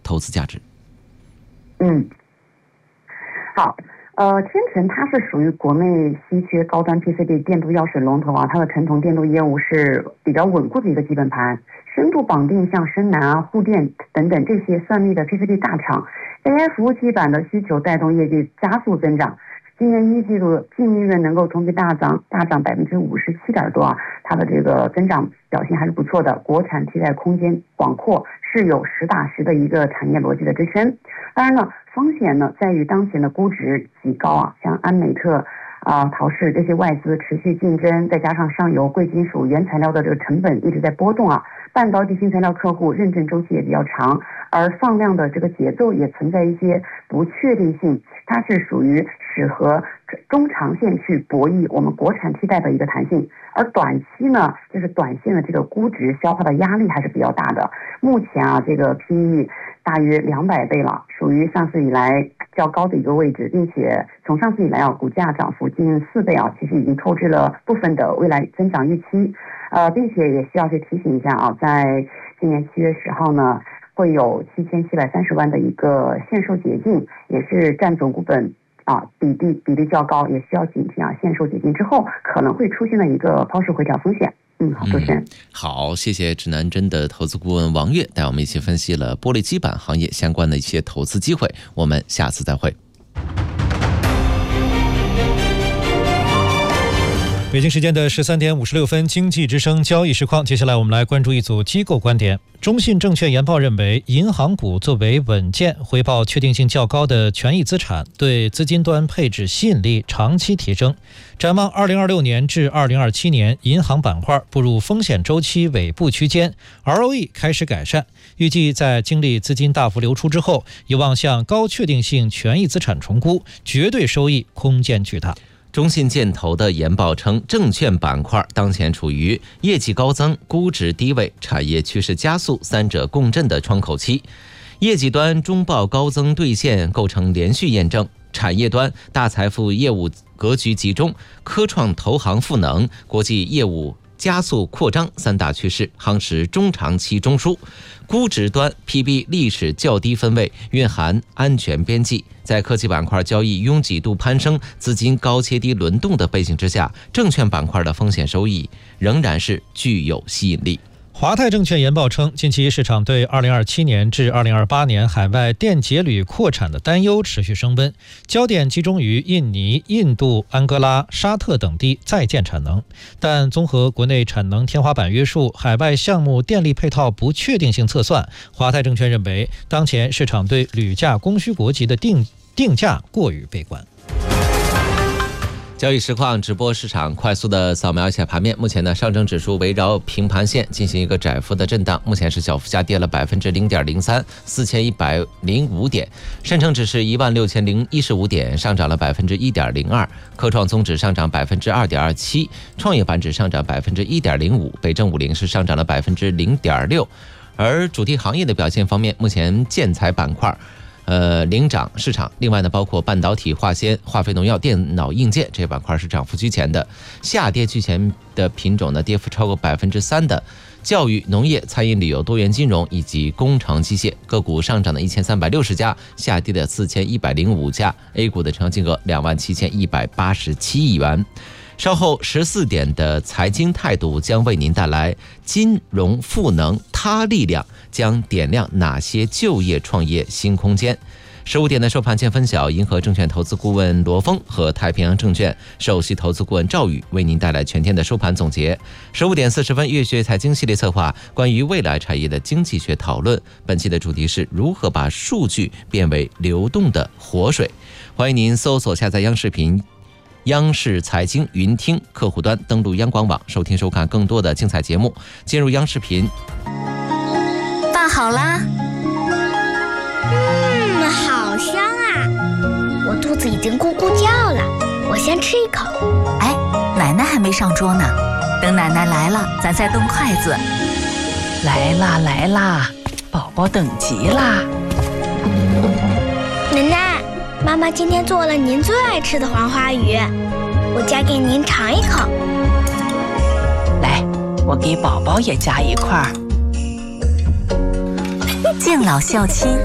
投资价值。 好，天成它是属于国内稀缺高端 PCB 电镀药水龙头啊，它的成铜电镀业务是比较稳固的一个基本盘，深度绑定像深南啊、沪电等等这些算力的 PCB 大厂 ，AI 服务器板的需求带动业绩加速增长。今年一季度净利润能够同比大涨57.多%啊，它的这个增长表现还是不错的，国产替代空间广阔，是有实打实的一个产业逻辑的支撑。当然了，风险呢在于当前的估值极高啊，像安美特陶氏这些外资持续竞争，再加上上游贵金属原材料的这个成本一直在波动啊，半导体新材料客户认证周期也比较长，而放量的这个节奏也存在一些不确定性，它是属于适合中长线去博弈我们国产替代的一个弹性，而短期呢，就是短线的这个估值消化的压力还是比较大的。目前啊，这个 PE 大约200倍了，属于上市以来较高的一个位置，并且从上市以来啊，股价涨幅近4倍啊，其实已经透支了部分的未来增长预期。并且也需要去提醒一下啊，在今年7月10号呢，会有7730万的一个限售解禁，也是占总股本比例较高，也需要警惕啊，限售解禁之后可能会出现的一个抛售回调风险。好，主持人。 好，谢谢指南针的投资顾问王悦带我们一起分析了玻璃基板行业相关的一些投资机会，我们下次再会。 北京时间的13点56分，经济之声交易实况。接下来我们来关注一组机构观点。中信证券研报认为，银行股作为稳健、回报确定性较高的权益资产，对资金端配置吸引力长期提升。展望2026年至2027年，银行板块步入风险周期尾部区间 ，ROE 开始改善。预计在经历资金大幅流出之后，有望向高确定性权益资产重估，绝对收益空间巨大。 中信建投的研报称，证券板块当前处于业绩高增、估值低位、产业趋势加速三者共振的窗口期。业绩端中报高增兑现构成连续验证，产业端大财富业务格局集中，科创投行赋能，国际业务加速扩张三大趋势夯实中长期中枢。估值端 PB 历史较低分位，蕴含安全边际。在科技板块交易拥挤度攀升、资金高切低轮动的背景之下，证券板块的风险收益仍然是具有吸引力。 华泰证券研报称，近期市场对2027年至2028年海外电解铝扩产的担忧持续升温，焦点集中于印尼、印度、安哥拉、沙特等地在建产能。但综合国内产能天花板约束、海外项目电力配套不确定性测算，华泰证券认为，当前市场对铝价供需国际的定价过于悲观。 交易实况直播市场快速的扫描一下盘面，目前呢，上证指数围绕平盘线进行一个窄幅的震荡，目前是小幅下跌了0.03%， 4105点。深成指是16015点，上涨了1.02%，科创综指上涨2.27%，创业板指上涨1.05%，北证50是上涨了0.6%。而主题行业的表现方面，目前建材板块领涨市场，另外呢，包括半导体、化纤、化肥农药、电脑硬件这些板块是涨幅居前的，下跌居前的品种呢，跌幅超过3%的教育、农业、餐饮、旅游、多元金融以及工程机械。个股上涨的1360家，下跌的4105家。A 股的成交金额27187亿元。稍后14点的财经态度将为您带来金融赋能他力量，将点亮哪些就业创业新空间。15点的收盘前分晓，银河证券投资顾问罗峰和太平洋证券首席投资顾问赵宇为您带来全天的收盘总结。15点40分，月学财经系列策划关于未来产业的经济学讨论，本期的主题是如何把数据变为流动的活水。欢迎您搜索下载央视频央视财经云听客户端，登录央广网收听收看更多的精彩节目。进入央视频。 饭好啦。好香啊，我肚子已经咕咕叫了，我先吃一口。 哎，奶奶还没上桌呢，等奶奶来了咱再动筷子。 来啦来啦，宝宝等急啦。 奶奶，妈妈今天做了您最爱吃的黄花鱼，我夹给您尝一口。 来，我给宝宝也夹一块。 敬老孝亲，